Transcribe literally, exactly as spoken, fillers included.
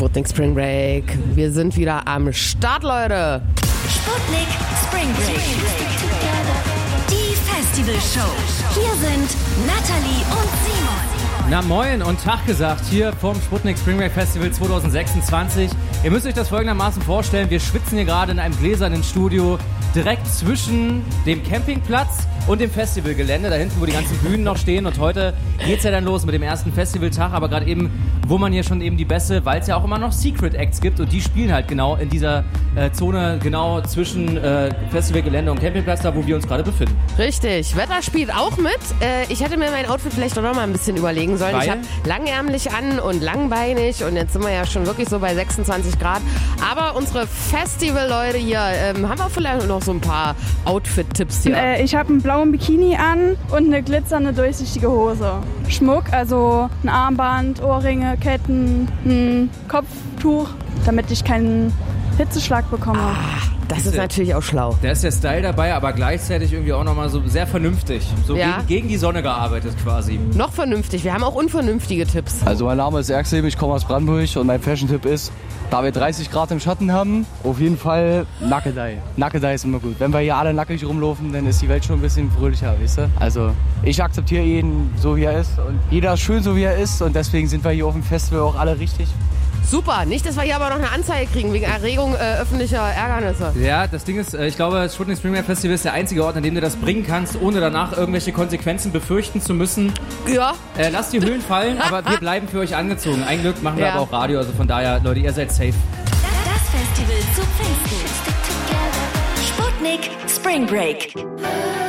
Sputnik Spring Break. Wir sind wieder am Start, Leute. Sputnik Spring Break. Die Festivalshow. Hier sind Nathalie und Simon. Na moin und Tag gesagt hier vom Sputnik Spring Break Festival zwanzig sechsundzwanzig. Ihr müsst euch das folgendermaßen vorstellen, wir schwitzen hier gerade in einem gläsernen Studio direkt zwischen dem Campingplatz und dem Festivalgelände, da hinten, wo die ganzen Bühnen noch stehen. Und heute geht's ja dann los mit dem ersten Festivaltag, aber gerade eben, wo man hier schon eben die Bässe, weil es ja auch immer noch Secret Acts gibt und die spielen halt genau in dieser äh, Zone, genau zwischen äh, Festivalgelände und Campingplatz, da wo wir uns gerade befinden. Richtig, Wetter spielt auch mit. Äh, ich hätte mir mein Outfit vielleicht auch noch mal ein bisschen überlegen sollen. Weil? Ich habe langärmlich an und langbeinig und jetzt sind wir ja schon wirklich so bei sechsundzwanzig Grad. Aber unsere Festival-Leute hier, ähm, haben wir vielleicht noch so ein paar Outfit-Tipps hier. Äh, ich habe einen blauen Bikini an und eine glitzernde, durchsichtige Hose. Schmuck, also ein Armband, Ohrringe, Ketten, ein Kopftuch, damit ich keinen Hitzeschlag bekomme. Ah, das ist natürlich auch schlau. Da ist der Style dabei, aber gleichzeitig irgendwie auch nochmal so sehr vernünftig. So Ja. gegen, gegen die Sonne gearbeitet quasi. Noch vernünftig, wir haben auch unvernünftige Tipps. Also mein Name ist Erxem, ich komme aus Brandenburg und mein Fashion-Tipp ist, da wir dreißig Grad im Schatten haben, auf jeden Fall Nackedei. Nackedei ist immer gut. Wenn wir hier alle nackig rumlaufen, dann ist die Welt schon ein bisschen fröhlicher, weißt du? Also ich akzeptiere jeden so, wie er ist und jeder ist schön, so wie er ist und deswegen sind wir hier auf dem Festival auch alle richtig. Super, nicht, dass wir hier aber noch eine Anzeige kriegen wegen Erregung äh, öffentlicher Ärgernisse. Ja, das Ding ist, äh, ich glaube, das Sputnik Spring Break Festival ist der einzige Ort, an dem du das bringen kannst, ohne danach irgendwelche Konsequenzen befürchten zu müssen. Ja. Äh, lasst die Höhlen fallen, aber wir bleiben für euch angezogen. Ein Glück machen wir Ja. aber auch Radio, also von daher, Leute, ihr seid safe. Das Festival zu Pfingsten. Sputnik Spring Break.